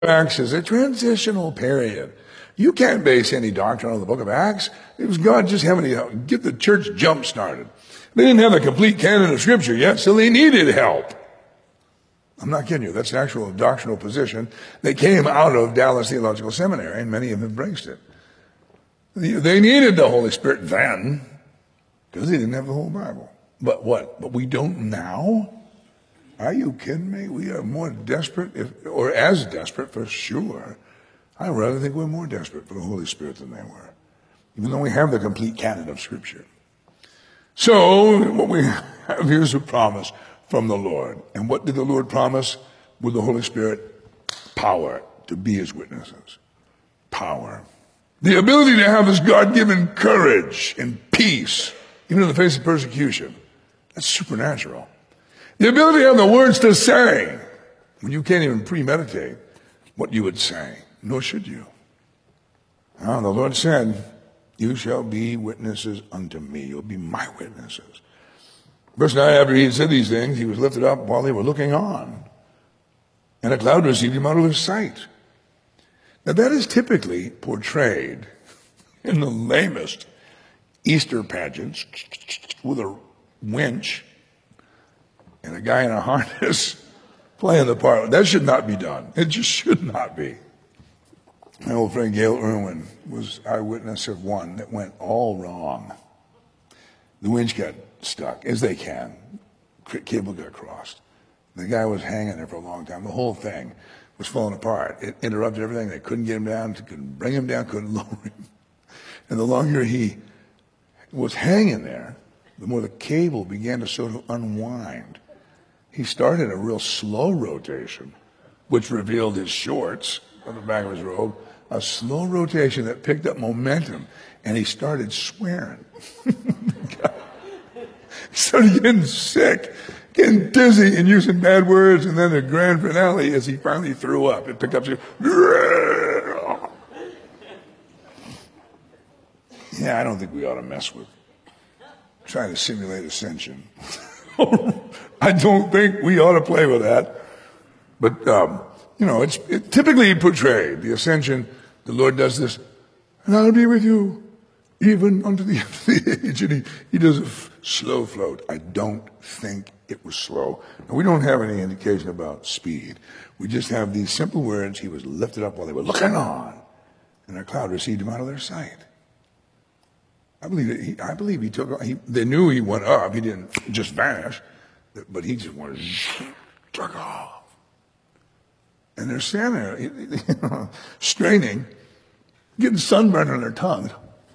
Acts is a transitional period. You can't base any doctrine on the book of Acts. It was God just having to get the church jump started. They didn't have a complete canon of Scripture yet, so they needed help. I'm not kidding you. That's an actual doctrinal position that came out of Dallas Theological Seminary, and many have embraced it. They needed the Holy Spirit then, because they didn't have the whole Bible. But what? But we don't now? Are you kidding me? We are more desperate, or as desperate for sure. I rather think we're more desperate for the Holy Spirit than they were, even though we have the complete canon of Scripture. So what we have here is a promise from the Lord. And what did the Lord promise with the Holy Spirit? Power to be his witnesses. Power. The ability to have this God-given courage and peace, even in the face of persecution. That's supernatural. The ability to have the words to say when you can't even premeditate what you would say, nor should you. Now, the Lord said, you shall be witnesses unto me. You'll be my witnesses. Verse 9, after he had said these things, he was lifted up while they were looking on, and a cloud received him out of their sight. Now, that is typically portrayed in the lamest Easter pageants with a winch and a guy in a harness playing the part. That should not be done. It just should not be. My old friend Gail Irwin was eyewitness of one that went all wrong. The winch got stuck, as they can. Cable got crossed. The guy was hanging there for a long time. The whole thing was falling apart. It interrupted everything. They couldn't get him down, couldn't bring him down, couldn't lower him. And the longer he was hanging there, the more the cable began to sort of unwind. He started a real slow rotation, which revealed his shorts on the back of his robe, a slow rotation that picked up momentum, and he started swearing. He started getting sick, getting dizzy, and using bad words, and then the grand finale, as he finally threw up, it picked up, yeah, I don't think we ought to mess with trying to simulate ascension. I don't think we ought to play with that. But, it's typically portrayed, the ascension, the Lord does this, and I'll be with you even unto the end of the age. And he does a slow float. I don't think it was slow. And we don't have any indication about speed. We just have these simple words. He was lifted up while they were looking on, and a cloud received him out of their sight. I believe he took. They knew he went up. He didn't just vanish, but he just went took off. And they're standing there, straining, getting sunburn on their tongue.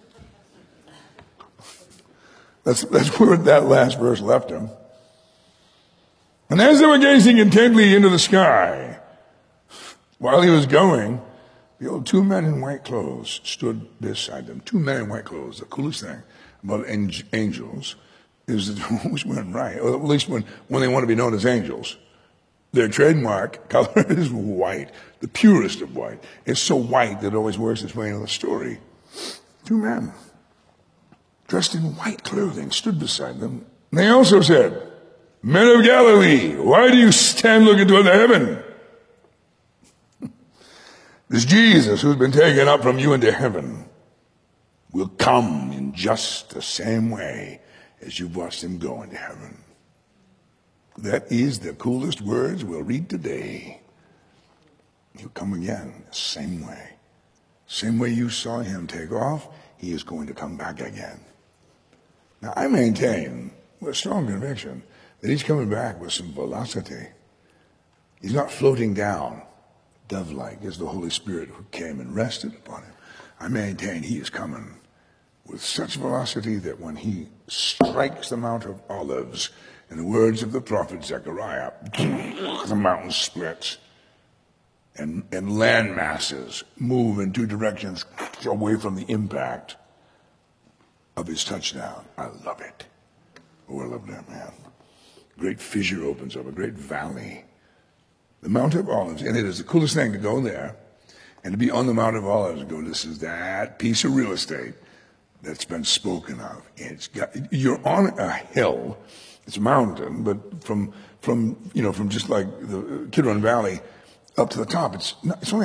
That's where that last verse left him. And as they were gazing intently into the sky, while he was going, behold, two men in white clothes stood beside them. Two men in white clothes. The coolest thing about angels is that they're always wearing white, or at least when they want to be known as angels. Their trademark color is white, the purest of white. It's so white that it always works its way into the story. Two men, dressed in white clothing, stood beside them. And they also said, Men of Galilee, why do you stand looking toward the heaven? This Jesus who's been taken up from you into heaven will come in just the same way as you've watched him go into heaven. That is the coolest words we'll read today. He'll come again the same way. Same way you saw him take off, he is going to come back again. Now, I maintain with strong conviction that he's coming back with some velocity. He's not floating down dove-like as the Holy Spirit who came and rested upon him. I maintain he is coming with such velocity that when he strikes the Mount of Olives, in the words of the prophet Zechariah, the mountain splits and land masses move in two directions away from the impact of his touchdown. I love it. Oh, I love that, man. Great fissure opens up, a great valley. The Mount of Olives, and it is the coolest thing to go there and to be on the Mount of Olives and go, this is that piece of real estate that's been spoken of. You're on a hill. It's a mountain, but from just like the Kidron Valley up to the top. It's only